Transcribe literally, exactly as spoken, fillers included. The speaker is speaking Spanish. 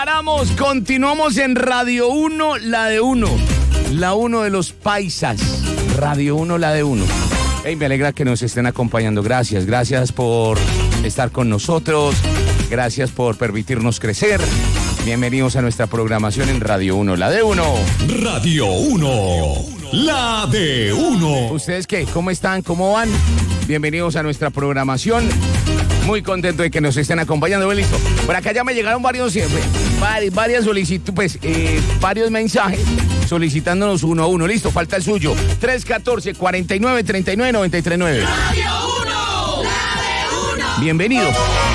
Paramos, continuamos en Radio uno, la de uno. La uno de los paisas. Radio uno, la de uno. Hey, me alegra que nos estén acompañando. Gracias, gracias por estar con nosotros. Gracias por permitirnos crecer. Bienvenidos a nuestra programación en Radio uno, la de uno. Radio uno, la de uno. ¿Ustedes qué? ¿Cómo están? ¿Cómo van? Bienvenidos a nuestra programación. Muy contento de que nos estén acompañando. Bueno, listo. Por acá ya me llegaron varios, eh, varias, varias solicitudes, pues, eh, varios mensajes solicitándonos uno a uno. Listo, falta el suyo. tres uno cuatro, cuatro nueve, tres nueve, nueve tres nueve. Radio uno, la de uno. Bienvenidos.